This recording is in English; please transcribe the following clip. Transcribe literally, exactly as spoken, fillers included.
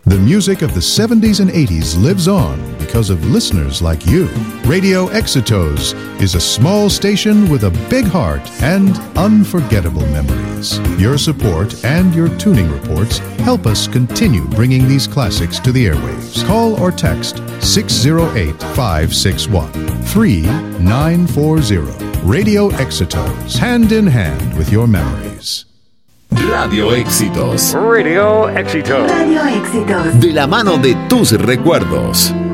The music of the seventies and eighties lives on because of listeners like you. Radio Éxitos is a small station with a big heart and unforgettable memories. Your support and your tuning reports help us continue bringing these classics to the airwaves. Call or text six zero eight, five six one, three nine four zero. Radio Éxitos, hand in hand with your memories. Radio Éxitos. Radio Éxitos. Radio Éxitos. De la mano de tus recuerdos.